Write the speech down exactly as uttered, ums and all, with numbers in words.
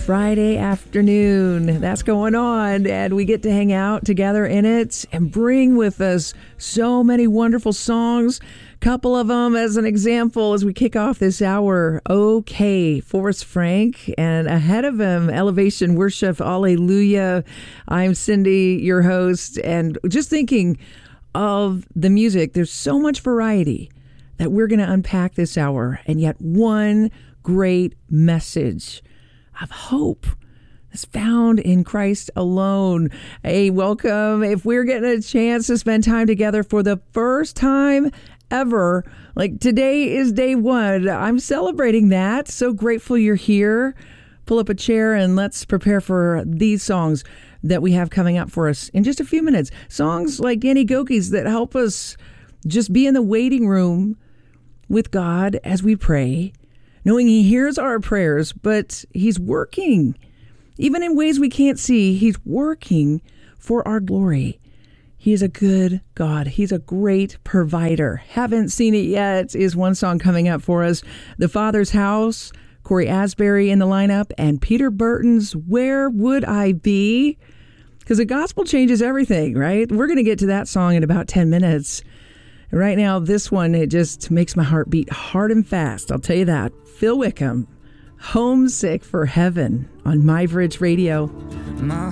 Friday afternoon. That's going on, and we get to hang out together in it and bring with us so many wonderful songs. Couple of them as an example as we kick off this hour. Okay, Forrest Frank, and ahead of him, Elevation Worship, Alleluia. I'm Cindy, your host, and just thinking of the music, there's so much variety that we're going to unpack this hour, and yet one great message of hope is found in Christ alone. Hey, welcome. If we're getting a chance to spend time together for the first time ever, like today is day one, I'm celebrating that. So grateful you're here. Pull up a chair and let's prepare for these songs that we have coming up for us in just a few minutes. Songs like Danny Gokey's that help us just be in the waiting room with God as we pray, knowing He hears our prayers, but He's working. Even in ways we can't see, He's working for our glory. He is a good God. He's a great provider. Haven't Seen It Yet is one song coming up for us. The Father's House, Corey Asbury in the lineup, and Peter Burton's Where Would I Be? Because the gospel changes everything, right? We're going to get to that song in about ten minutes. Right now, this one, it just makes my heart beat hard and fast. I'll tell you that. Phil Wickham, Homesick for Heaven on My Bridge Radio. My